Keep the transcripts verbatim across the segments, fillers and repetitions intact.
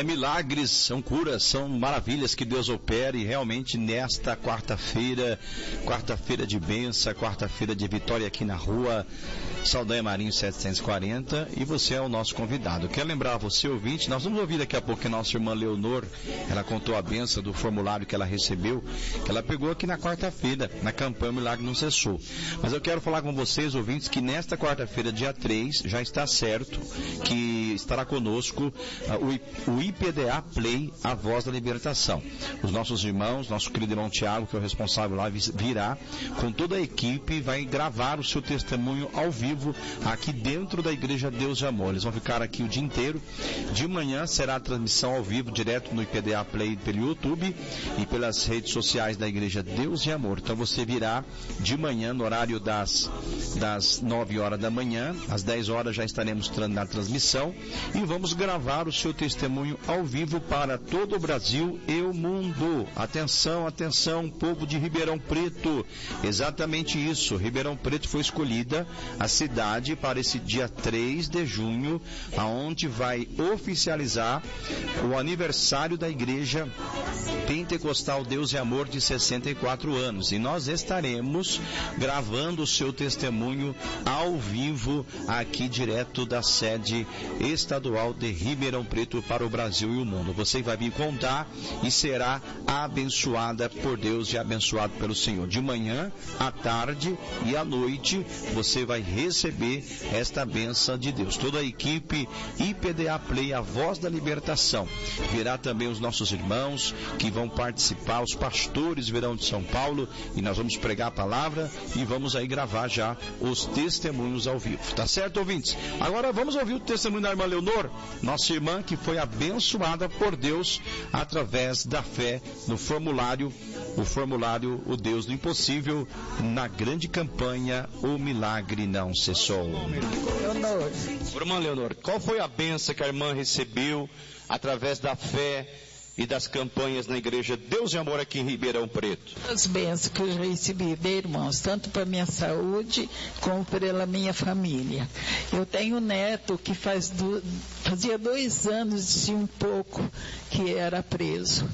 É milagres, são curas, são maravilhas que Deus opera, e realmente nesta quarta-feira, quarta-feira de bênção, quarta-feira de vitória aqui na rua Saldanha Marinho setecentos e quarenta, e você é o nosso convidado. Quero lembrar você, ouvinte, nós vamos ouvir daqui a pouco a nossa irmã Leonor, ela contou a bênção do formulário que ela recebeu, que ela pegou aqui na quarta-feira, na campanha O Milagre Não Cessou. Mas eu quero falar com vocês, ouvintes, que nesta quarta-feira, dia três, já está certo que estará conosco uh, o, o I P D A Play, a voz da libertação. Os nossos irmãos, nosso querido irmão Tiago, que é o responsável lá, virá com toda a equipe e vai gravar o seu testemunho ao vivo aqui dentro da Igreja Deus de Amor. Eles vão ficar aqui o dia inteiro. De manhã será a transmissão ao vivo, direto no I P D A Play pelo YouTube e pelas redes sociais da Igreja Deus de Amor. Então você virá de manhã, no horário das, das nove horas da manhã, às dez horas já estaremos na transmissão e vamos gravar o seu testemunho ao vivo para todo o Brasil e o mundo. Atenção, atenção, povo de Ribeirão Preto. Exatamente isso. Ribeirão Preto foi escolhida a cidade para esse dia três de junho, aonde vai oficializar o aniversário da Igreja Pentecostal Deus e Amor de sessenta e quatro anos. E nós estaremos gravando o seu testemunho ao vivo aqui direto da sede estadual de Ribeirão Preto para o Brasil e o mundo. Você vai vir contar e será abençoada por Deus e abençoado pelo Senhor. De manhã, à tarde e à noite você vai receber esta bênção de Deus. Toda a equipe I P D A Play, a voz da libertação. Virá também os nossos irmãos que vão participar, os pastores virão de São Paulo e nós vamos pregar a palavra e vamos aí gravar já os testemunhos ao vivo. Tá certo, ouvintes? Agora vamos ouvir o testemunho da irmã Leonor, nossa irmã que foi abençoada por Deus através da fé no formulário, o formulário O Deus do Impossível, na grande campanha O Milagre Não Cessou. Leonor. Irmã Leonor, qual foi a bênção que a irmã recebeu através da fé e das campanhas na Igreja Deus e Amor aqui em Ribeirão Preto? As bênçãos que eu já recebi de irmãos, tanto para minha saúde como pela minha família. Eu tenho um neto que faz do, fazia dois anos e um pouco que era preso.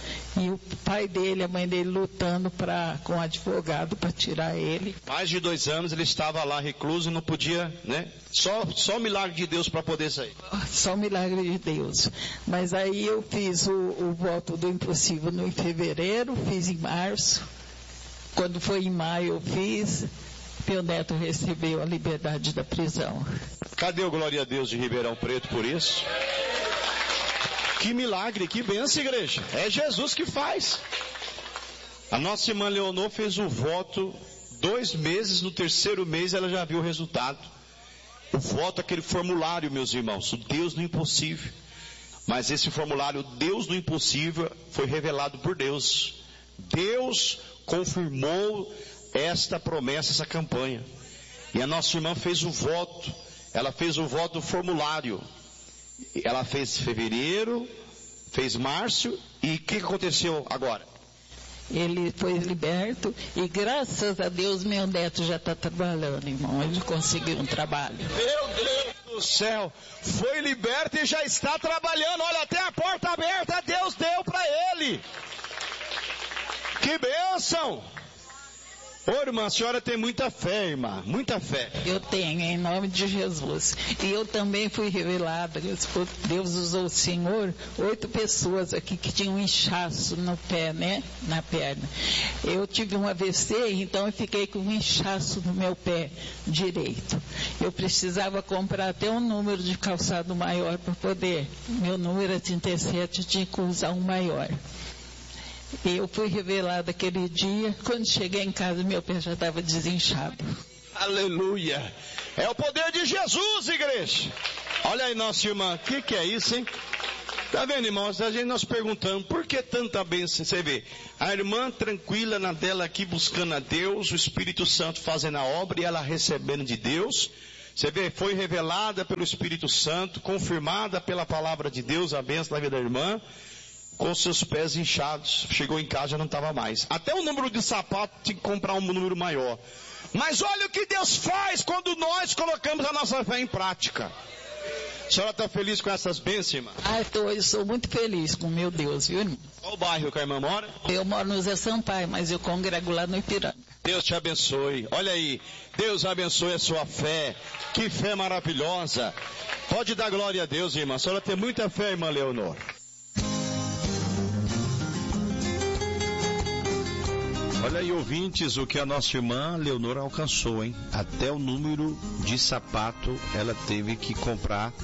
E o pai dele, a mãe dele lutando pra, com o advogado para tirar ele. Mais de dois anos ele estava lá recluso e não podia, né? Só, só o milagre de Deus para poder sair. Só o milagre de Deus. Mas aí eu fiz o, o voto do impossível no, em fevereiro, fiz em março. Quando foi em maio eu fiz. Meu neto recebeu a liberdade da prisão. Cadê o glória a Deus de Ribeirão Preto por isso? Que milagre, que bênção, igreja. É Jesus que faz. A nossa irmã Leonor fez o voto dois meses, no terceiro mês ela já viu o resultado. O voto, aquele formulário, meus irmãos, o Deus do Impossível. Mas esse formulário, Deus do Impossível, foi revelado por Deus. Deus confirmou esta promessa, essa campanha. E a nossa irmã fez o voto, ela fez o voto do formulário. Ela fez fevereiro, fez março, e o que aconteceu agora? Ele foi liberto e graças a Deus meu neto já está trabalhando, irmão. Ele conseguiu um trabalho. Meu Deus do céu, foi liberto e já está trabalhando. Olha, até a porta aberta Deus deu para ele. Que bênção! Ô irmã, a senhora tem muita fé, irmã, muita fé. Eu tenho, em nome de Jesus. E eu também fui revelada. Deus usou o Senhor, oito pessoas aqui que tinham um inchaço no pé, né? Na perna. Eu tive um A V C, então eu fiquei com um inchaço no meu pé direito. Eu precisava comprar até um número de calçado maior para poder. Meu número é trinta e sete, eu tinha que usar um maior. E eu fui revelada aquele dia, quando cheguei em casa, meu pé já estava desinchado. Aleluia! É o poder de Jesus, igreja! Olha aí, nossa irmã, o que, que é isso, hein? Tá vendo, irmãos? A gente nós perguntando, por que tanta bênção? Você vê, a irmã tranquila na dela aqui, buscando a Deus, o Espírito Santo fazendo a obra e ela recebendo de Deus. Você vê, foi revelada pelo Espírito Santo, confirmada pela palavra de Deus, a bênção da vida da irmã. Com seus pés inchados, chegou em casa e já não estava mais. Até o número de sapato tinha que comprar um número maior. Mas olha o que Deus faz quando nós colocamos a nossa fé em prática. A senhora está feliz com essas bênçãos, irmã? Ah, eu, tô, eu sou muito feliz com meu Deus, viu, irmão? Qual bairro que a irmã mora? Eu moro no Zé Sampaio, mas eu congrego lá no Ipiranga. Deus te abençoe. Olha aí, Deus abençoe a sua fé. Que fé maravilhosa. Pode dar glória a Deus, irmã. A senhora tem muita fé, irmã Leonor. Olha aí, ouvintes, o que a nossa irmã Leonor alcançou, hein? Até o número de sapato ela teve que comprar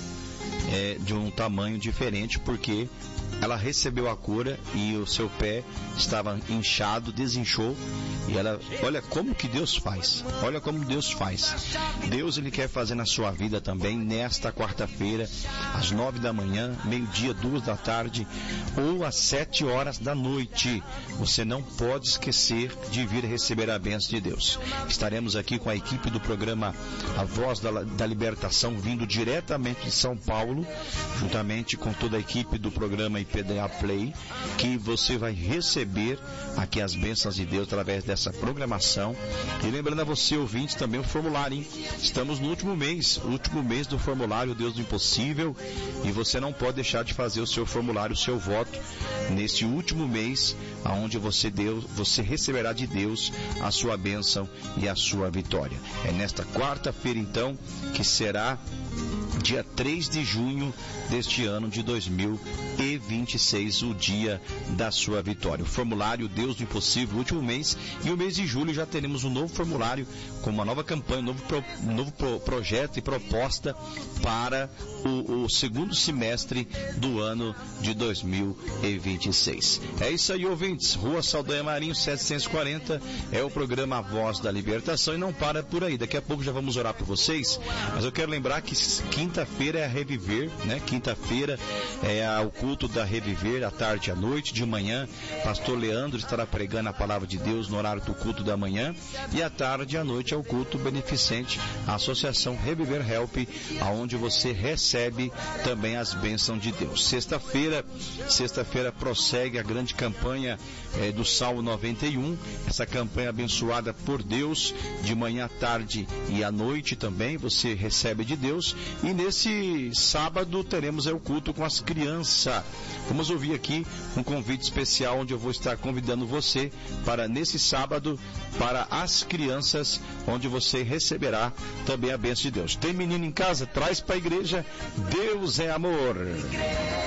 é, de um tamanho diferente, porque ela recebeu a cura e o seu pé estava inchado, desinchou. E ela, olha como que Deus faz. Olha como Deus faz. Deus, Ele quer fazer na sua vida também nesta quarta-feira, às nove da manhã, meio-dia, duas da tarde, ou às sete horas da noite. Você não pode esquecer de vir receber a bênção de Deus. Estaremos aqui com a equipe do programa A Voz da, da Libertação, vindo diretamente de São Paulo, juntamente com toda a equipe do programa I P D A Play, que você vai receber aqui as bênçãos de Deus através dessa programação. E lembrando a você, ouvinte, também o formulário, hein? Estamos no último mês, último mês do formulário Deus do Impossível, e você não pode deixar de fazer o seu formulário, o seu voto, neste último mês, aonde você, Deus, você receberá de Deus a sua bênção e a sua vitória. É nesta quarta-feira, então, que será dia três de junho deste ano de dois mil e vinte e seis, o dia da sua vitória. O formulário Deus do Impossível, último mês, e o mês de julho já teremos um novo formulário com uma nova campanha, um novo, pro, um novo pro, projeto e proposta para o, o segundo semestre do ano de dois mil e vinte e seis. É isso aí, ouvintes. Rua Saldanha Marinho, setecentos e quarenta, é o programa A Voz da Libertação, e não para por aí. Daqui a pouco já vamos orar por vocês, mas eu quero lembrar que quinta-feira é a Reviver, né? Quinta-feira é o culto da Reviver, à tarde e à noite. De manhã, pastor Leandro estará pregando a palavra de Deus no horário do culto da manhã, e à tarde e à noite é o culto beneficente, a Associação Reviver Help, aonde você recebe também as bênçãos de Deus. Sexta-feira, sexta-feira prossegue a grande campanha é, do Salmo noventa e um, essa campanha abençoada por Deus, de manhã à tarde e à noite também você recebe de Deus. E nesse sábado teremos é, o culto com as crianças. Vamos ouvir aqui um convite especial, onde eu vou estar convidando você para nesse sábado, para as crianças, onde você receberá também a bênção de Deus. Tem menino em casa? Traz para a igreja. Deus é amor.